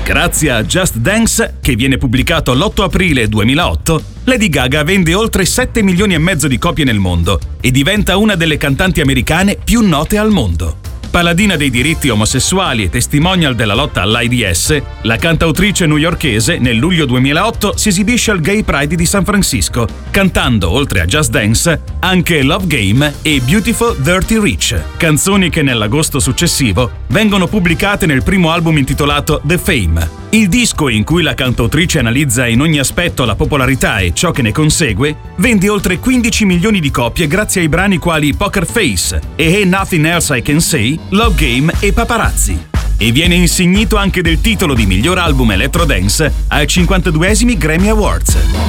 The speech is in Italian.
Grazie a Just Dance, che viene pubblicato l'8 aprile 2008, Lady Gaga vende oltre 7 milioni e mezzo di copie nel mondo e diventa una delle cantanti americane più note al mondo. Paladina dei diritti omosessuali e testimonial della lotta all'AIDS, la cantautrice newyorkese nel luglio 2008 si esibisce al Gay Pride di San Francisco, cantando, oltre a Just Dance, anche Love Game e Beautiful Dirty Rich, canzoni che nell'agosto successivo vengono pubblicate nel primo album intitolato The Fame. Il disco, in cui la cantautrice analizza in ogni aspetto la popolarità e ciò che ne consegue, vende oltre 15 milioni di copie grazie ai brani quali Poker Face e Hey Nothing Else I Can Say, Love Game e Paparazzi. E viene insignito anche del titolo di miglior album electro dance ai 52esimi Grammy Awards.